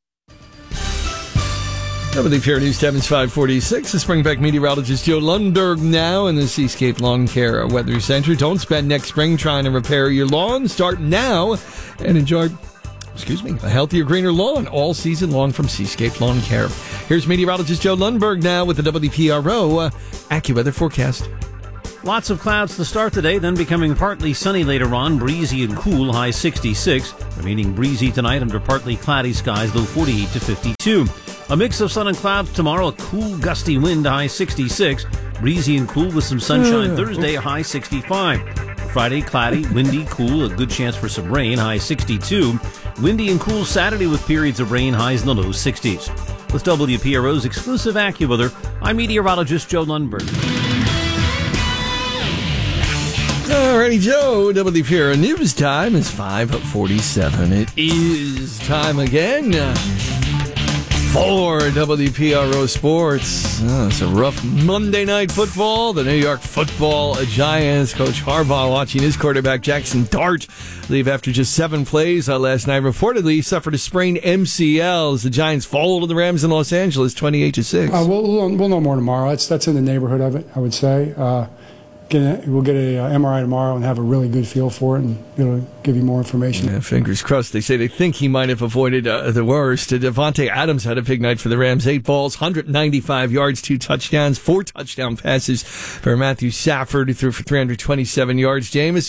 WPR News Time is 546. The Springback meteorologist Joe Lundberg now in the Seascape Lawn Care Weather Center. Don't spend next spring trying to repair your lawn. Start now and enjoy, a healthier, greener lawn all season long from Seascape Lawn Care. Here's meteorologist Joe Lundberg now with the WPRO AccuWeather forecast. Lots of clouds to start the day, then becoming partly sunny later on, breezy and cool, high 66. Remaining breezy tonight under partly cloudy skies, low 48 to 52. A mix of sun and clouds tomorrow, a cool gusty wind, high 66. Breezy and cool with some sunshine Thursday, high 65. Friday, cloudy, windy, cool, a good chance for some rain, high 62. Windy and cool Saturday with periods of rain, highs in the low 60s. With WPRO's exclusive AccuWeather, I'm meteorologist Joe Lundberg. Alrighty, Joe. WPRO News Time is 5:47. It is time again for WPRO Sports. It's a rough Monday Night Football. The New York Football Giants. Coach Harbaugh watching his quarterback Jackson Dart leave after just 7 plays last night. Reportedly suffered a sprained MCL as the Giants fall to the Rams in Los Angeles 28-6. We'll know more tomorrow. That's in the neighborhood of it, I would say. We'll get a MRI tomorrow and have a really good feel for it and be able to give you more information. Yeah, fingers crossed. They say they think he might have avoided the worst. Devontae Adams had a big night for the Rams. 8 balls, 195 yards, 2 touchdowns, 4 touchdown passes for Matthew Stafford, who threw for 327 yards. Jameis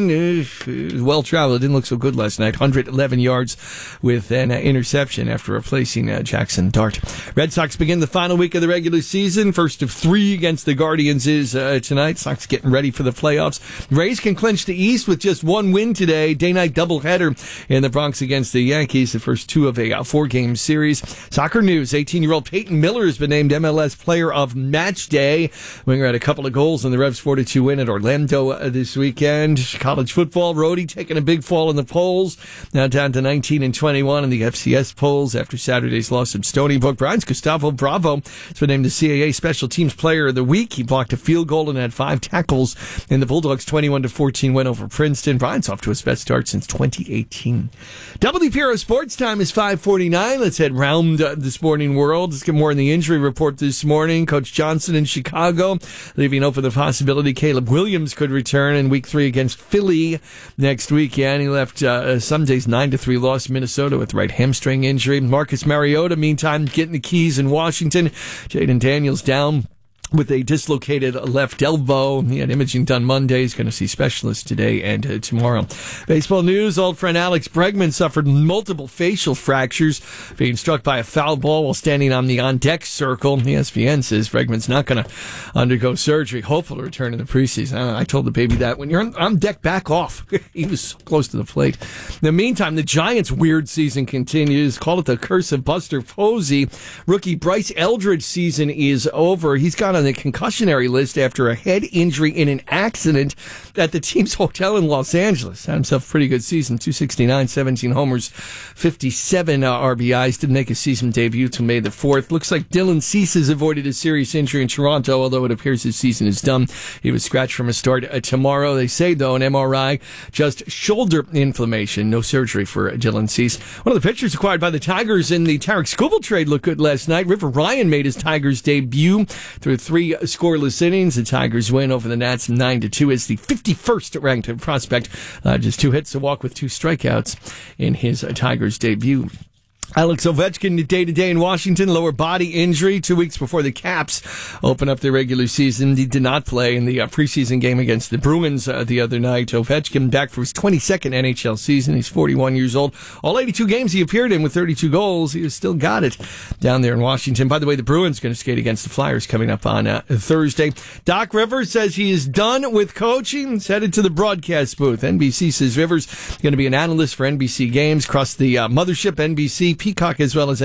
Winston, well-traveled. Didn't look so good last night. 111 yards with an interception after replacing Jackson Dart. Red Sox begin the final week of the regular season. First of 3 against the Guardians is tonight. Sox getting ready for the playoffs. Rays can clinch the East with just 1 win today. Day-night doubleheader in the Bronx against the Yankees, the first 2 of a 4-game series. Soccer news, 18-year-old Peyton Miller has been named MLS Player of Match Day. Winger had a couple of goals in the Revs 4-2 win at Orlando this weekend. College football, Rhodey taking a big fall in the polls. Now down to 19 and 21 in the FCS polls after Saturday's loss at Stony Brook. Brian's Gustavo Bravo has been named the CAA Special Teams Player of the Week. He blocked a field goal and had 5 tackles in the Bulldogs' 21-14 win over Princeton. Bryant's off to his best start since 2018. WPRO Sports Time is 5:49. Let's head round the sporting world. Let's get more on the injury report this morning. Coach Johnson in Chicago leaving open the possibility Caleb Williams could return in Week 3 against Philly next weekend. He left Sunday's 9-3 loss to Minnesota with right hamstring injury. Marcus Mariota, meantime, getting the keys in Washington. Jaden Daniels down with a dislocated left elbow. He had imaging done Monday. He's going to see specialists today and tomorrow. Baseball news, old friend Alex Bregman suffered multiple facial fractures, being struck by a foul ball while standing on the on-deck circle. ESPN says Bregman's not going to undergo surgery. Hopeful to return in the preseason. I told the baby that when you're on deck, back off. He was so close to the plate. In the meantime, the Giants' weird season continues. Call it the curse of Buster Posey. Rookie Bryce Eldridge season is over. He's got on the concussionary list after a head injury in an accident at the team's hotel in Los Angeles. Had himself a pretty good season, 269, 17 homers, 57 RBIs. Didn't make a season debut till May the 4th. Looks like Dylan Cease has avoided a serious injury in Toronto, although it appears his season is done. He was scratched from a start tomorrow. They say, though, an MRI, just shoulder inflammation. No surgery for Dylan Cease. One of the pitchers acquired by the Tigers in the Tarek Skubal trade looked good last night. River Ryan made his Tigers debut through 3 scoreless innings. The Tigers win over the Nats 9-2 as the 51st ranked prospect. Just 2 hits, a walk with 2 strikeouts in his Tigers debut. Alex Ovechkin day-to-day in Washington, lower body injury 2 weeks before the Caps open up their regular season. He did not play in the preseason game against the Bruins the other night. Ovechkin back for his 22nd NHL season. He's 41 years old. All 82 games he appeared in with 32 goals. He has still got it down there in Washington. By the way, the Bruins going to skate against the Flyers coming up on Thursday. Doc Rivers says he is done with coaching. He's headed to the broadcast booth. NBC says Rivers is going to be an analyst for NBC games across the mothership NBC, Peacock, as well as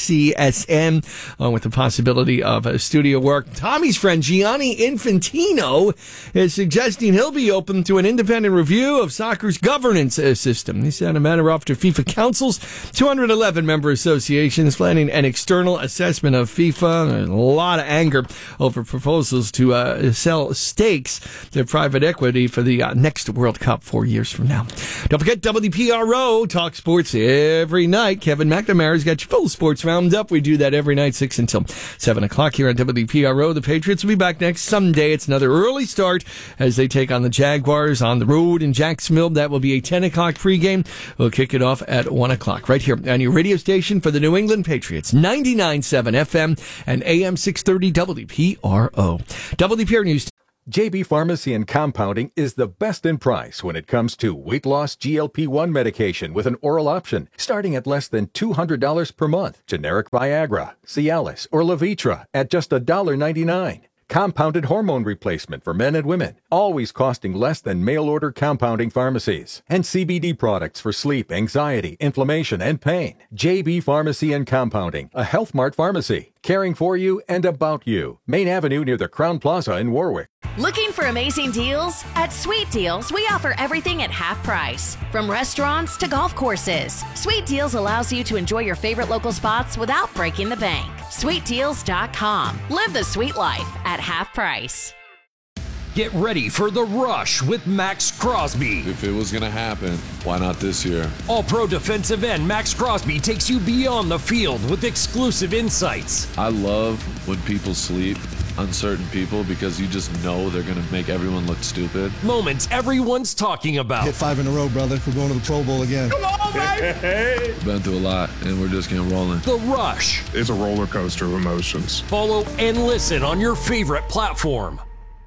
NBCSN, along with the possibility of studio work. Tommy's friend Gianni Infantino is suggesting he'll be open to an independent review of soccer's governance system. He sent a matter off to FIFA Council's 211 member associations, planning an external assessment of FIFA. A lot of anger over proposals to sell stakes to private equity for the next World Cup 4 years from now. Don't forget WPRO Talk Sports every night. Kevin McNamara's got your full sports roundup. We do that every night, 6 until 7 o'clock here on WPRO. The Patriots will be back next Sunday. It's another early start as they take on the Jaguars on the road in Jacksonville. That will be a 10 o'clock pregame. We'll kick it off at 1 o'clock right here on your radio station for the New England Patriots, 99.7 FM and AM 630 WPRO. WPRO News. JB Pharmacy and Compounding is the best in price when it comes to weight loss GLP-1 medication with an oral option, starting at less than $200 per month. Generic Viagra, Cialis, or Levitra at just $1.99. Compounded hormone replacement for men and women, always costing less than mail-order compounding pharmacies. And CBD products for sleep, anxiety, inflammation, and pain. JB Pharmacy and Compounding, a Health Mart pharmacy, caring for you and about you. Main Avenue near the Crown Plaza in Warwick. Looking for amazing deals? At Sweet Deals, we offer everything at half price. From restaurants to golf courses, Sweet Deals allows you to enjoy your favorite local spots without breaking the bank. SweetDeals.com. Live the sweet life at half price. Get ready for The Rush with Max Crosby. If it was going to happen, why not this year? All-pro defensive end Max Crosby takes you beyond the field with exclusive insights. I love when people sleep on certain people because you just know they're going to make everyone look stupid. Moments everyone's talking about. Hit 5 in a row, brother. We're going to the Pro Bowl again. Come on, baby! Been through a lot, and we're just getting rolling. The Rush. It's a roller coaster of emotions. Follow and listen on your favorite platform.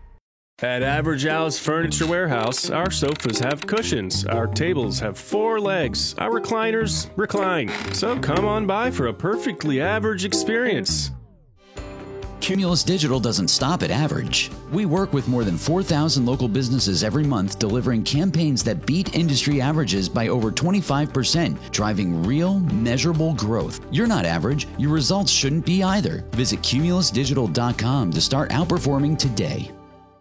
At Average Al's Furniture Warehouse, our sofas have cushions, our tables have 4 legs, our recliners recline. So come on by for a perfectly average experience. Cumulus Digital doesn't stop at average. We work with more than 4,000 local businesses every month, delivering campaigns that beat industry averages by over 25%, driving real, measurable growth. You're not average. Your results shouldn't be either. Visit cumulusdigital.com to start outperforming today.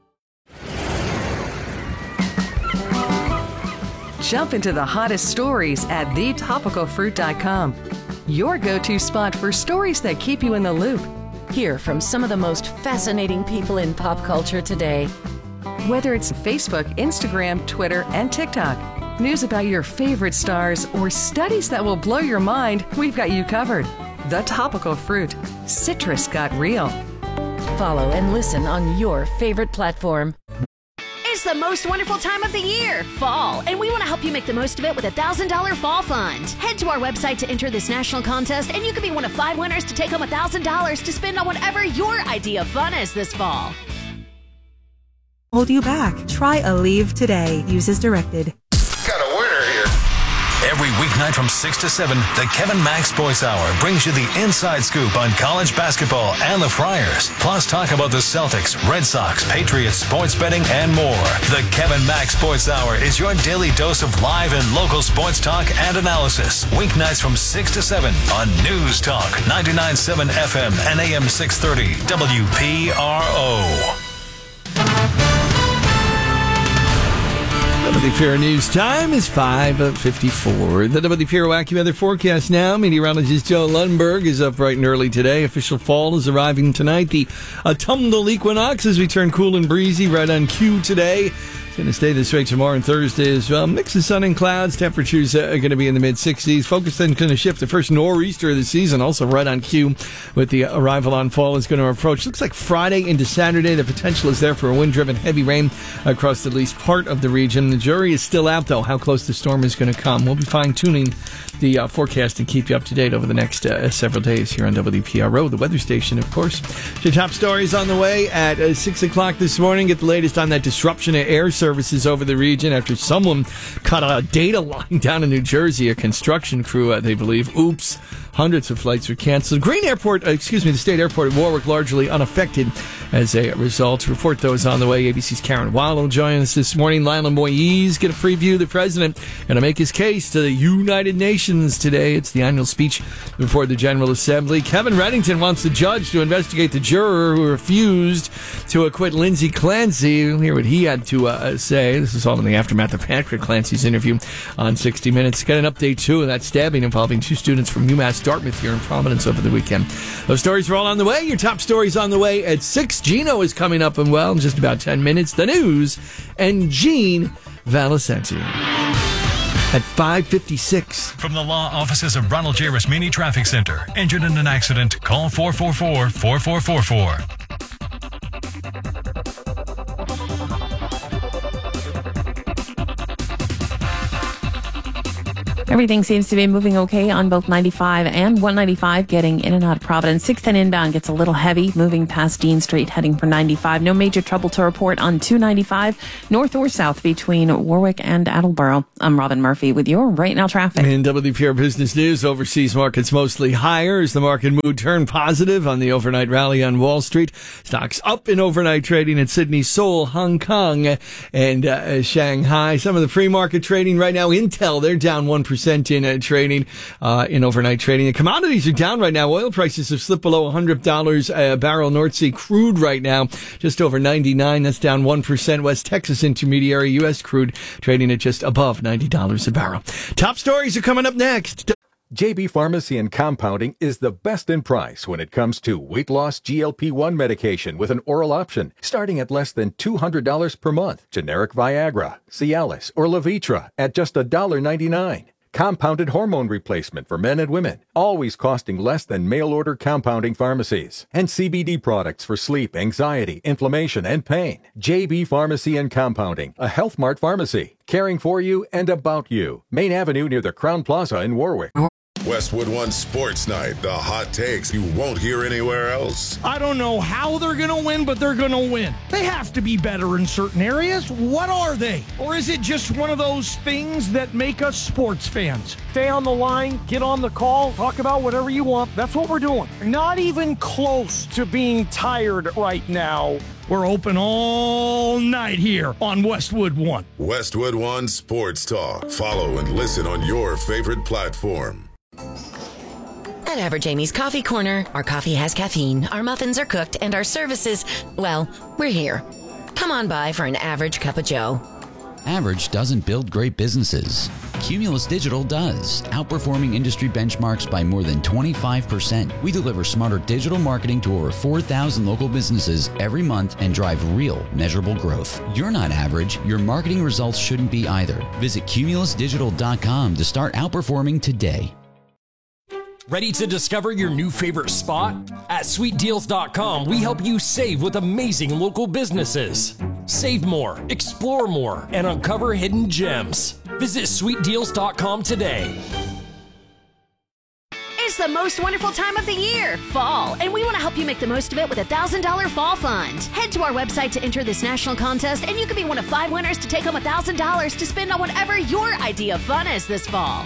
Jump into the hottest stories at thetopicalfruit.com. Your go-to spot for stories that keep you in the loop. Hear from some of the most fascinating people in pop culture today. Whether it's Facebook, Instagram, Twitter, and TikTok, news about your favorite stars, or studies that will blow your mind, we've got you covered. The Topical Fruit. Citrus got real. Follow and listen on your favorite platform. It's the most wonderful time of the year, fall, and we want to help you make the most of it with a $1,000 fall fund. Head to our website to enter this national contest, and you could be one of 5 winners to take home $1,000 to spend on whatever your idea of fun is this fall. Hold you back. Try Aleve today. Use as directed. Got a winner here. Every weeknight from 6 to 7, the Kevin Max Sports Hour brings you the inside scoop on college basketball and the Friars. Plus talk about the Celtics, Red Sox, Patriots, sports betting, and more. The Kevin Max Sports Hour is your daily dose of live and local sports talk and analysis. Weeknights from 6 to 7 on News Talk, 99.7 FM and AM 630 WPRO. WPRO News time is 5:54. The WPRO AccuWeather forecast now. Meteorologist Joe Lundberg is up bright and early today. Official fall is arriving tonight. The autumnal equinox as we turn cool and breezy right on cue today. It's going to stay this way tomorrow and Thursday as well. Mix of sun and clouds. Temperatures are going to be in the mid-60s. Focus then going to shift. The first nor'easter of the season, also right on cue with the arrival on fall is going to approach. Looks like Friday into Saturday. The potential is there for a wind-driven heavy rain across at least part of the region. The jury is still out, though, how close the storm is going to come. We'll be fine-tuning the forecast and keep you up to date over the next several days here on WPRO, the weather station, of course. Your top stories on the way at 6 o'clock this morning. Get the latest on that disruption of air services over the region after someone cut a data line down in New Jersey. A construction crew, they believe. Oops. Hundreds of flights were canceled. The state airport at Warwick largely unaffected as a result. Report those on the way. ABC's Karen Weil will join us this morning. Lionel Moise going to preview the president. Going to make his case to the United Nations today. It's the annual speech before the General Assembly. Kevin Reddington wants the judge to investigate the juror who refused to acquit Lindsay Clancy. We'll hear what he had to say. This is all in the aftermath of Patrick Clancy's interview on 60 Minutes. Get an update, too, of that stabbing involving two students from UMass Dartmouth here in Providence over the weekend. Those stories are all on the way. Your top stories on the way at 6. Gino is coming up in just about 10 minutes. The news and Gene Valicenti. At 5:56. From the law offices of Ronald J. Rasmini Traffic Center. Injured in an accident? Call 444-4444. Everything seems to be moving okay on both 95 and 195, getting in and out of Providence. 610 inbound gets a little heavy, moving past Dean Street, heading for 95. No major trouble to report on 295, north or south between Warwick and Attleboro. I'm Robin Murphy with your Right Now traffic. In WPR Business News, overseas markets mostly higher as the market mood turned positive on the overnight rally on Wall Street. Stocks up in overnight trading at Sydney, Seoul, Hong Kong, and Shanghai. Some of the pre-market trading right now, Intel, they're down 1% in trading, in overnight trading. The commodities are down right now. Oil prices have slipped below $100 a barrel. North Sea crude right now, just over 99. That's down 1%. West Texas Intermediary U.S. crude trading at just above $90 a barrel. Top stories are coming up next. JB Pharmacy and Compounding is the best in price when it comes to weight loss GLP-1 medication with an oral option, starting at less than $200 per month. Generic Viagra, Cialis, or Levitra at just $1.99. Compounded hormone replacement for men and women, always costing less than mail-order compounding pharmacies. And CBD products for sleep, anxiety, inflammation, and pain. JB Pharmacy and Compounding, a Health Mart pharmacy, caring for you and about you. Main Avenue near the Crown Plaza in Warwick. Westwood One Sports Night, the hot takes you won't hear anywhere else. I don't know how they're going to win, but they're going to win. They have to be better in certain areas. What are they? Or is it just one of those things that make us sports fans? Stay on the line, get on the call, talk about whatever you want. That's what we're doing. Not even close to being tired right now. We're open all night here on Westwood One. Westwood One Sports Talk. Follow and listen on your favorite platform. At Average Amy's Coffee Corner, our coffee has caffeine, our muffins are cooked, and our services, well, we're here. Come on by for an average cup of joe. Average doesn't build great businesses. Cumulus Digital does, outperforming industry benchmarks by more than 25%. We deliver smarter digital marketing to over 4,000 local businesses every month and drive real, measurable growth. You're not average. Your marketing results shouldn't be either. Visit cumulusdigital.com to start outperforming today. Ready to discover your new favorite spot? At sweetdeals.com, we help you save with amazing local businesses. Save more, explore more, and uncover hidden gems. Visit sweetdeals.com today. It's the most wonderful time of the year, fall, and we want to help you make the most of it with a $1,000 fall fund. Head to our website to enter this national contest, and you could be one of 5 winners to take home $1,000 to spend on whatever your idea of fun is this fall.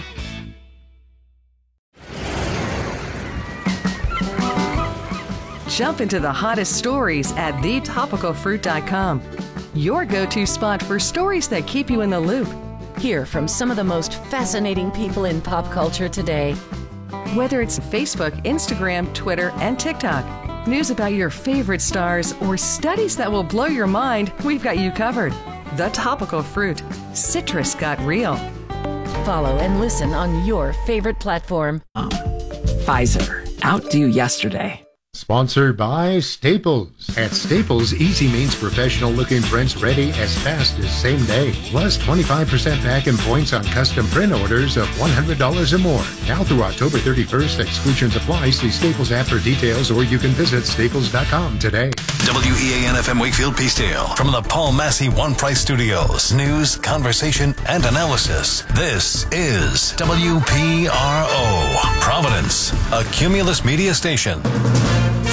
Jump into the hottest stories at thetopicalfruit.com. Your go-to spot for stories that keep you in the loop. Hear from some of the most fascinating people in pop culture today. Whether it's Facebook, Instagram, Twitter, and TikTok, news about your favorite stars, or studies that will blow your mind, we've got you covered. The Topical Fruit. Citrus got real. Follow and listen on your favorite platform. Pfizer, outdo yesterday. Sponsored by Staples. At Staples, easy means professional-looking prints ready as fast as same day. Plus 25% back in points on custom print orders of $100 or more. Now through October 31st, exclusions apply. See Staples app for details, or you can visit staples.com today. WEAN-FM Wakefield Peacedale. From the Paul Massey One Price Studios. News, conversation, and analysis. This is WPRO. Providence, a Cumulus media station.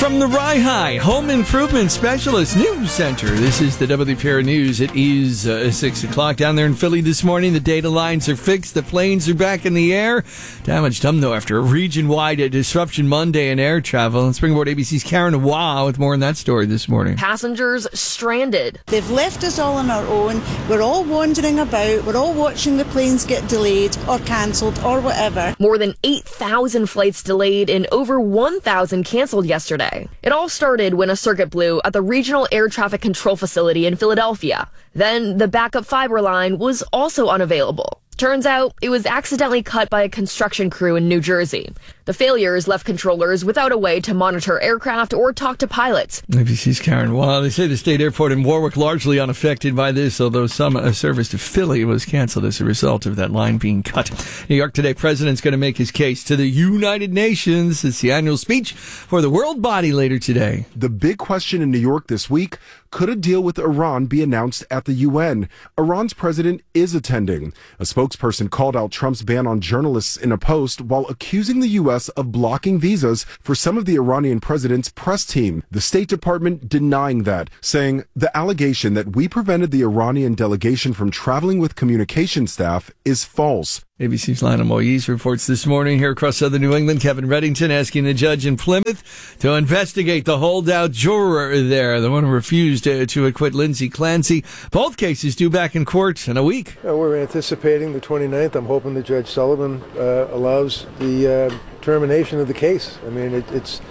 From the Rye Home Improvement Specialist News Center, this is the WPRO News. It is 6 o'clock down there in Philly this morning. The data lines are fixed. The planes are back in the air. Damage done, though, after a region-wide disruption Monday in air travel. Let's bring aboard ABC's Karen Waugh with more on that story this morning. Passengers stranded. They've left us all on our own. We're all wandering about. We're all watching the planes get delayed or cancelled or whatever. More than 8,000 flights delayed and over 1,000 canceled yesterday. It all started when a circuit blew at the Regional Air Traffic Control Facility in Philadelphia. Then the backup fiber line was also unavailable. Turns out it was accidentally cut by a construction crew in New Jersey. The failures left controllers without a way to monitor aircraft or talk to pilots. ABC's Karen Waugh. They say the state airport in Warwick largely unaffected by this, although some service to Philly was canceled as a result of that line being cut. New York today, president's going to make his case to the United Nations. It's the annual speech for the world body later today. The big question in New York this week, could a deal with Iran be announced at the UN? Iran's president is attending. A spokesperson called out Trump's ban on journalists in a post while accusing the U.S. of blocking visas for some of the Iranian president's press team. The State Department denying that, saying the allegation that we prevented the Iranian delegation from traveling with communication staff is false. ABC's Lionel Moise reports this morning here across southern New England. Kevin Reddington asking the judge in Plymouth to investigate the holdout juror there, the one who refused to acquit Lindsay Clancy. Both cases due back in court in a week. We're anticipating the 29th. I'm hoping that Judge Sullivan allows the termination of the case. I mean,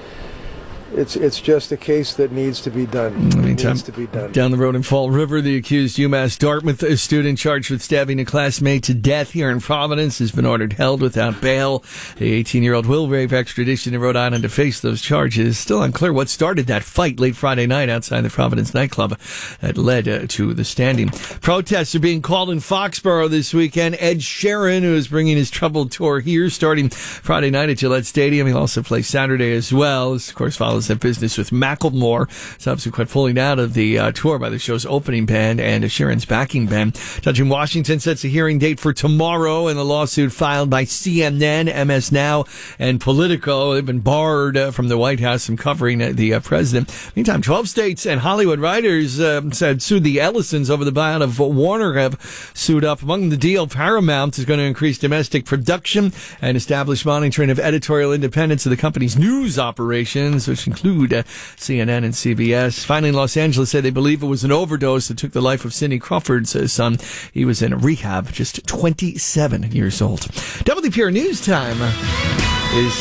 it's just a case that needs to be done. In the meantime, down the road in Fall River, the accused UMass Dartmouth student charged with stabbing a classmate to death here in Providence has been ordered held without bail. The 18-year-old will waive extradition to Rhode Island to face those charges. Still unclear what started that fight late Friday night outside the Providence nightclub that led to the standing. Protests are being called in Foxborough this weekend. Ed Sheeran, who is bringing his Troubled tour here, starting Friday night at Gillette Stadium. He'll also play Saturday as well. This, of course, follows that business with Macklemore, subsequent pulling out of the tour by the show's opening band and Sheeran's backing band. Judge in Washington sets a hearing date for tomorrow in the lawsuit filed by CNN, MS Now, and Politico. They've been barred from the White House from covering the president. Meantime, 12 states and Hollywood writers sued the Ellisons over the buyout of Warner have sued up. Among the deal, Paramount is going to increase domestic production and establish monitoring of editorial independence of the company's news operations, which include CNN and CBS. Finally, in Los Angeles say they believe it was an overdose that took the life of Cindy Crawford's son. He was in rehab, just 27 years old. WPR News Time is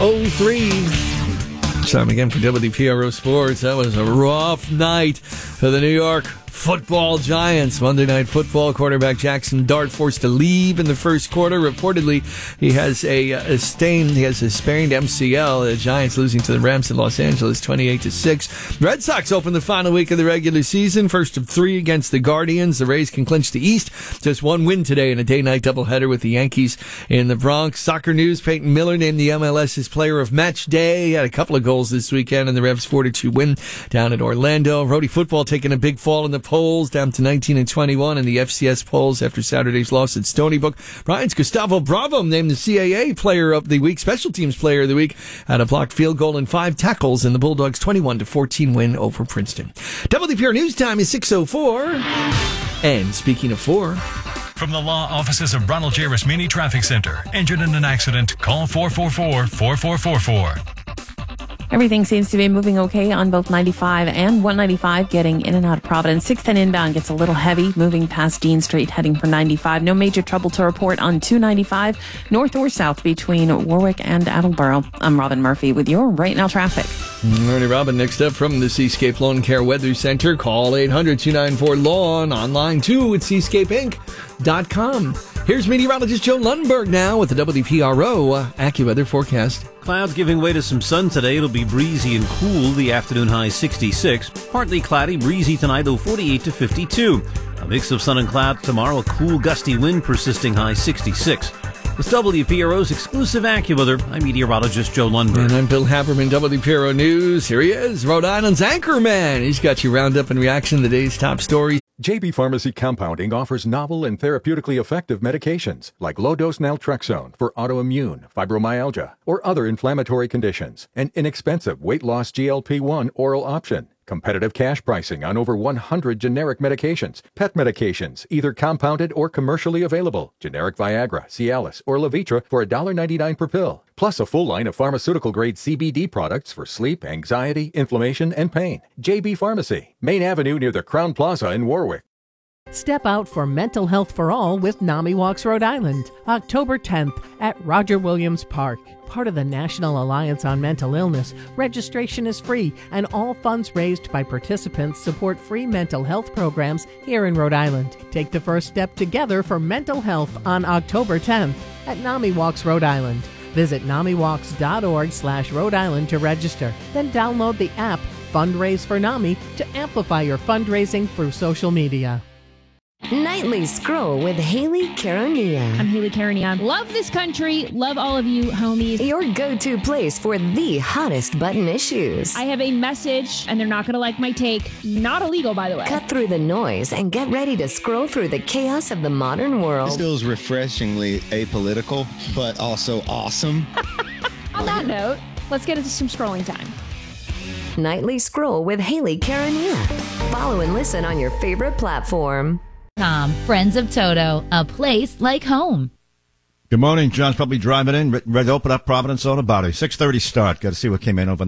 6:03. Time again for WPRO Sports. That was a rough night for the New York Football Giants. Monday Night Football quarterback Jackson Dart forced to leave in the first quarter. Reportedly, he has a sprained MCL. The Giants losing to the Rams in Los Angeles 28-6. Red Sox open the final week of the regular season, first of three against the Guardians. The Rays can clinch the East. Just one win today in a day-night doubleheader with the Yankees in the Bronx. Soccer news, Peyton Miller named the MLS's player of match day. He had a couple of goals this weekend in the Revs 4-2 win down at Orlando. Rhodey football taking a big fall in the polls, down to 19 and 21 in the FCS polls after Saturday's loss at Stony Brook. Bryant's Gustavo Bravo named the CAA Player of the Week, Special Teams Player of the Week, had a blocked field goal and 5 tackles in the Bulldogs' 21-14 win over Princeton. WPR News Time is 6:04. And speaking of 4... From the law offices of Ronald J. Rasmini Traffic Center. Injured in an accident? Call 444-4444. Everything seems to be moving okay on both 95 and 195, getting in and out of Providence. 610 inbound gets a little heavy, moving past Dean Street, heading for 95. No major trouble to report on 295, north or south between Warwick and Attleboro. I'm Robin Murphy with your Right Now Traffic. Ernie Robin, next up from the Seascape Lawn Care Weather Center. Call 800-294-LAWN. Online too at seascapeinc.com. Here's meteorologist Joe Lundberg now with the WPRO AccuWeather forecast. Clouds giving way to some sun today. It'll be breezy and cool. The afternoon high 66. Partly cloudy, breezy tonight, though 48 to 52. A mix of sun and cloud tomorrow. A cool, gusty wind persisting, high 66. With WPRO's exclusive AccuWeather, I'm meteorologist Joe Lundberg. And I'm Bill Haberman, WPRO News. Here he is, Rhode Island's Anchorman. He's got you round up in reaction to the day's top stories. JB Pharmacy Compounding offers novel and therapeutically effective medications like low-dose naltrexone for autoimmune, fibromyalgia, or other inflammatory conditions. An inexpensive weight loss GLP-1 oral option. Competitive cash pricing on over 100 generic medications. Pet medications, either compounded or commercially available. Generic Viagra, Cialis, or Levitra for $1.99 per pill. Plus a full line of pharmaceutical-grade CBD products for sleep, anxiety, inflammation, and pain. JB Pharmacy, Main Avenue near the Crown Plaza in Warwick. Step out for Mental Health for All with NAMI Walks Rhode Island, October 10th at Roger Williams Park. Part of the National Alliance on Mental Illness, registration is free, and all funds raised by participants support free mental health programs here in Rhode Island. Take the first step together for mental health on October 10th at NAMI Walks Rhode Island. Visit NAMIWalks.org/Rhode Island to register. Then download the app Fundraise for NAMI to amplify your fundraising through social media. Nightly Scroll with Haley Caronia. I'm Haley Caronia. Love this country. Love all of you, homies. Your go-to place for the hottest button issues. I have a message, and they're not going to like my take. Not illegal, by the way. Cut through the noise and get ready to scroll through the chaos of the modern world. This feels refreshingly apolitical, but also awesome. On that note, let's get into some scrolling time. Nightly Scroll with Haley Caronia. Follow and listen on your favorite platform. Friends of Toto, a place like home. Good morning. John's probably driving in, ready to open up Providence Auto Body. 6:30 start. Got to see what came in over